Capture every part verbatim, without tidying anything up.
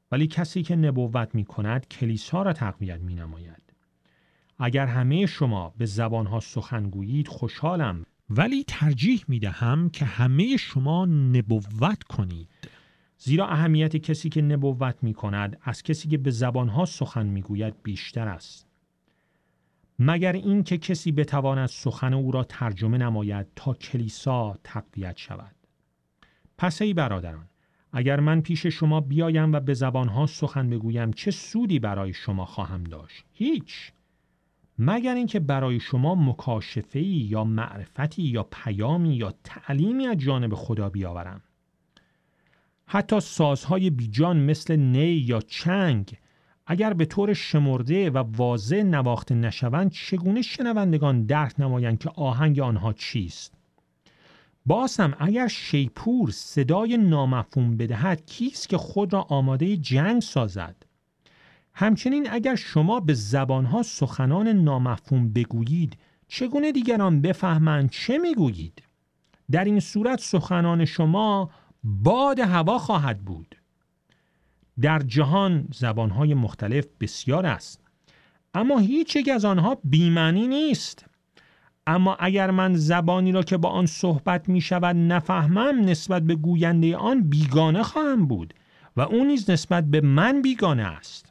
ولی کسی که نبوت می کند کلیسا را تقویت می نماید. اگر همه شما به زبانها سخن گویید خوشحالم، ولی ترجیح می دهم که همه شما نبوت کنید. زیرا اهمیت کسی که نبوت می کند از کسی که به زبانها سخن می گوید بیشتر است. مگر این که کسی بتواند سخن او را ترجمه نماید تا کلیسا تقویت شود. پس ای برادران، اگر من پیش شما بیایم و به زبانها سخن بگویم چه سودی برای شما خواهم داشت؟ هیچ. مگر اینکه برای شما مکاشفه‌ای یا معرفتی یا پیامی یا تعلیمی از جانب خدا بیاورم. حتی سازهای بیجان مثل نی یا چنگ اگر به طور شمرده و واضح نواخته نشوند چگونه شنوندگان درک نمایند که آهنگ آنها چیست؟ باز هم اگر شیپور صدای نامفهوم بدهد کیست که خود را آماده جنگ سازد؟ همچنین اگر شما به زبانها سخنان نامفهوم بگویید چگونه دیگران بفهمند چه میگویید؟ در این صورت سخنان شما باد هوا خواهد بود. در جهان زبانهای مختلف بسیار است، اما هیچ یک از آنها بی‌معنی نیست. اما اگر من زبانی را که با آن صحبت می شود نفهمم، نسبت به گوینده آن بیگانه خواهم بود و اون نیز نسبت به من بیگانه است.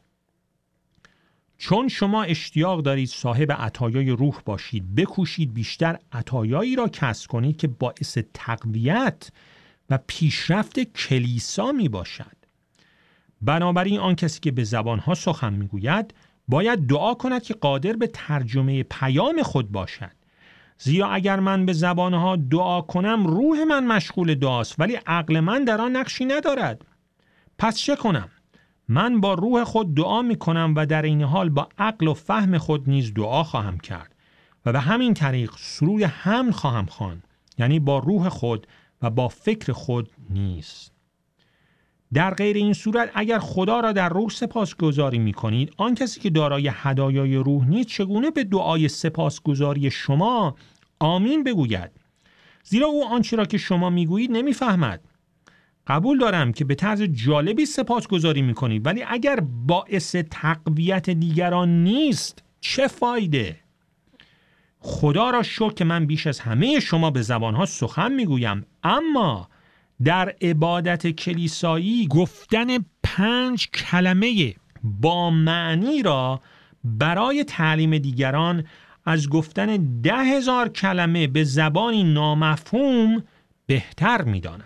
چون شما اشتیاق دارید صاحب عطایای روح باشید، بکوشید بیشتر عطایایی را کسب کنید که باعث تقویت و پیشرفت کلیسا می باشد. بنابراین آن کسی که به زبانها سخن می گوید باید دعا کند که قادر به ترجمه پیام خود باشد. زیرا اگر من به زبانها دعا کنم روح من مشغول دعاست ولی عقل من در آن نقشی ندارد. پس چه کنم؟ من با روح خود دعا می کنم و در این حال با عقل و فهم خود نیز دعا خواهم کرد و به همین طریق سروی حمل خواهم خواند، یعنی با روح خود و با فکر خود نیز. در غیر این صورت اگر خدا را در روح سپاسگزاری می کنید، آن کسی که دارای هدایای روح نیست چگونه به دعای سپاسگزاری شما آمین بگوید؟ زیرا او آنچه را که شما می گویید نمی فهمد. قبول دارم که به طرز جالبی سپاسگزاری می کنید، ولی اگر باعث تقویت دیگران نیست چه فایده؟ خدا را شکر که من بیش از همه شما به زبانها سخن می گویم، اما در عبادت کلیسایی گفتن پنج کلمه با معنی را برای تعلیم دیگران از گفتن ده هزار کلمه به زبانی نامفهوم بهتر می دانم.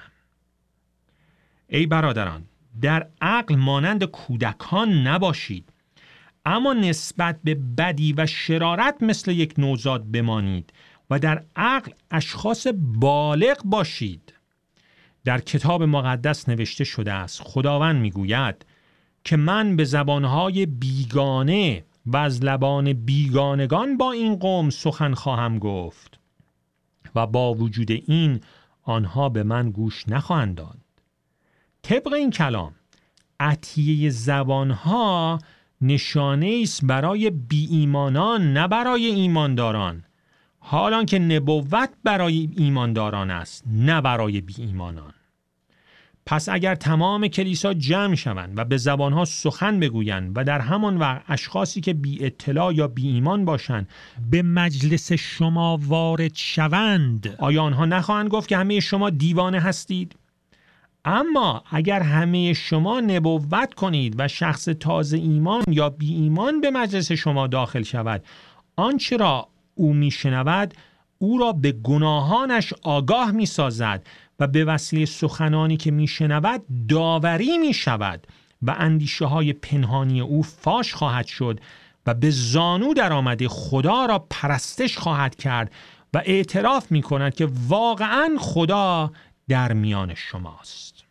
ای برادران، در عقل مانند کودکان نباشید، اما نسبت به بدی و شرارت مثل یک نوزاد بمانید و در عقل اشخاص بالغ باشید. در کتاب مقدس نوشته شده است خداوند میگوید که من به زبانهای بیگانه و از لبان بیگانگان با این قوم سخن خواهم گفت و با وجود این آنها به من گوش نخواهند داد. طبق این کلام عطیه زبانها نشانه است برای بی ایمانان نه برای ایمانداران، حالان که نبوت برای ایمانداران است نه برای بی ایمانان. پس اگر تمام کلیسا جمع شوند و به زبانها سخن بگویند و در همان وقت اشخاصی که بی اطلاع یا بی ایمان باشند به مجلس شما وارد شوند، آیا آنها نخواهند گفت که همه شما دیوانه هستید؟ اما اگر همه شما نبوت کنید و شخص تازه ایمان یا بی ایمان به مجلس شما داخل شود، آنچه را او میشنود او را به گناهانش آگاه میسازد و به وسیله سخنانی که میشنود داوری میشود و اندیشه های پنهانی او فاش خواهد شد و به زانو در آمده خدا را پرستش خواهد کرد و اعتراف میکند که واقعا خدا در میان شماست.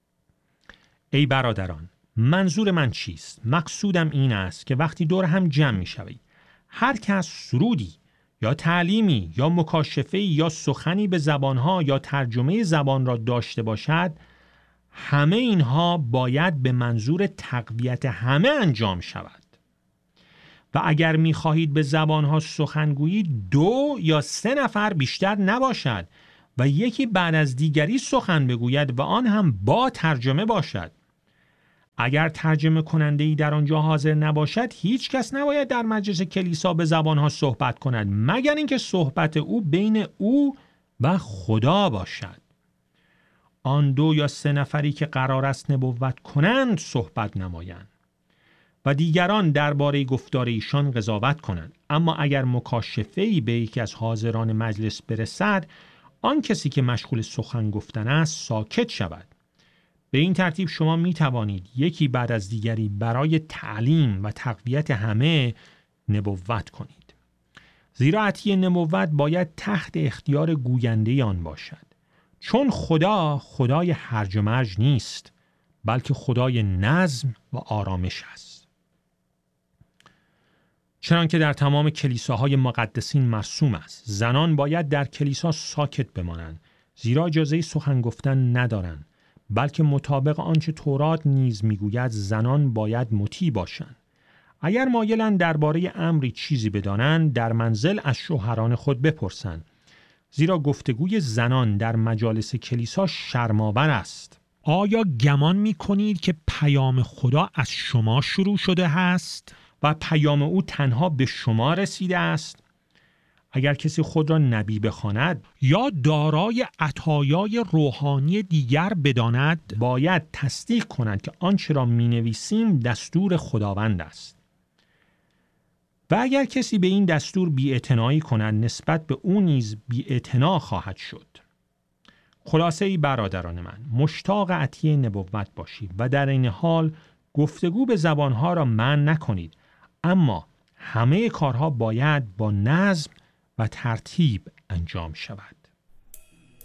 ای برادران، منظور من چیست؟ مقصودم این است که وقتی دور هم جمع میشوید هر کس سرودی یا تعلیمی یا مکاشفه‌ای یا سخنی به زبانها یا ترجمه زبان را داشته باشد، همه اینها باید به منظور تقویت همه انجام شود. و اگر می‌خواهید به زبانها سخن گویید دو یا سه نفر بیشتر نباشد و یکی بعد از دیگری سخن بگوید و آن هم با ترجمه باشد. اگر ترجمه کننده‌ای در آنجا حاضر نباشد، هیچ کس نباید در مجلس کلیسا به زبانها صحبت کند مگر اینکه صحبت او بین او و خدا باشد. آن دو یا سه نفری که قرار است نبوت کنند صحبت نمایند و دیگران درباره گفتار ایشان قضاوت کنند. اما اگر مکاشفه‌ای به یکی از حاضران مجلس برسد، آن کسی که مشغول سخن گفتن است ساکت شود. به این ترتیب شما می توانید یکی بعد از دیگری برای تعلیم و تقویت همه نبوت کنید. زیرا عطیه نبوت باید تحت اختیار گوینده آن باشد، چون خدا خدای هرج و مرج نیست، بلکه خدای نظم و آرامش است. چنانکه در تمام کلیساهای مقدسین مرسوم است، زنان باید در کلیسا ساکت بمانند، زیرا اجازه سخن گفتن ندارند، بلکه مطابق آنچه تورات نیز میگوید زنان باید مطیع باشند. اگر مایلند درباره امری چیزی بدانند، در منزل از شوهران خود بپرسند، زیرا گفتگوی زنان در مجالس کلیسا شرم‌آور است. آیا گمان می‌کنید که پیام خدا از شما شروع شده است و پیام او تنها به شما رسیده است؟ اگر کسی خود را نبی بخواند یا دارای عطایای روحانی دیگر بداند، باید تصدیق کند که آنچه را می‌نویسیم دستور خداوند است. و اگر کسی به این دستور بی‌اعتنایی کند، نسبت به او نیز بی‌اعتنا خواهد شد. خلاصه ای برادران من، مشتاق عطیه نبوت باشید و در این حال گفتگو به زبانها را منع نکنید، اما همه کارها باید با نظم و ترتیب انجام شود.